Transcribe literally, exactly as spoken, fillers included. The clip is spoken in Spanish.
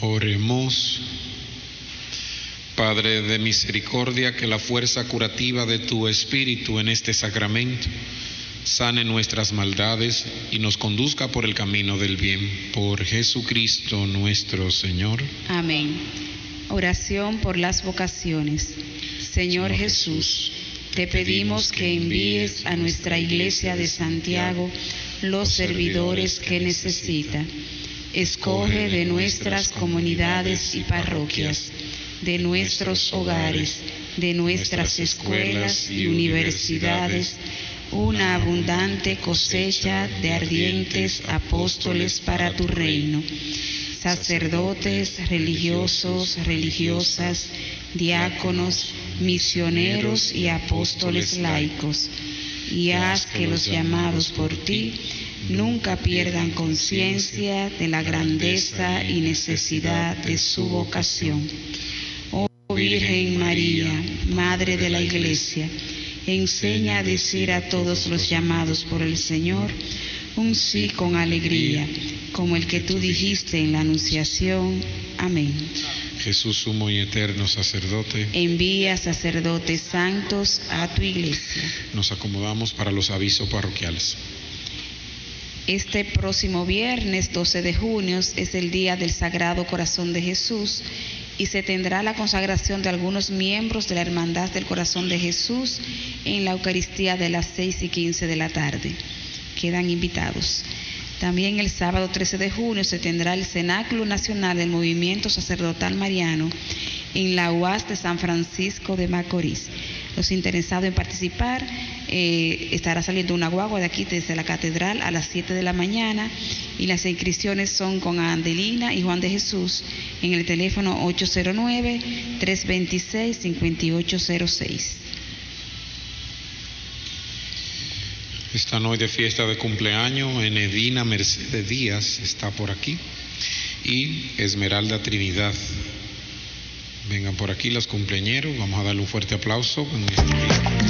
Oremos. Padre de misericordia, que la fuerza curativa de tu Espíritu en este sacramento sane nuestras maldades y nos conduzca por el camino del bien. Por Jesucristo nuestro Señor. Amén. Oración por las vocaciones. Señor Jesús, te pedimos que envíes a nuestra Iglesia de Santiago los servidores que necesita. Escoge de nuestras comunidades y parroquias, de nuestros hogares, de nuestras escuelas y universidades, una abundante cosecha de ardientes apóstoles para tu reino, sacerdotes, religiosos, religiosas, diáconos, misioneros y apóstoles laicos, y haz que los llamados por ti nunca pierdan conciencia de la grandeza y necesidad de su vocación. Oh Virgen María, Madre de la Iglesia, enseña a decir a todos los llamados por el Señor un sí con alegría, como el que tú dijiste en la Anunciación. Amén. Jesús, sumo y eterno sacerdote, envía sacerdotes santos a tu Iglesia. Nos acomodamos para los avisos parroquiales. Este próximo viernes doce de junio es el día del Sagrado Corazón de Jesús y se tendrá la consagración de algunos miembros de la Hermandad del Corazón de Jesús en la Eucaristía de las seis y quince de la tarde. Quedan invitados. También el sábado trece de junio se tendrá el Cenáculo Nacional del Movimiento Sacerdotal Mariano en la U A S de San Francisco de Macorís. Los interesados en participar, eh, estará saliendo una guagua de aquí desde la catedral a las siete de la mañana y las inscripciones son con Adelina y Juan de Jesús en el teléfono ocho cero nueve, tres dos seis, cinco ocho cero seis. Están hoy de fiesta de cumpleaños Enedina Mercedes Díaz, está por aquí, y Esmeralda Trinidad. Vengan por aquí los cumpleañeros, vamos a darle un fuerte aplauso en este día.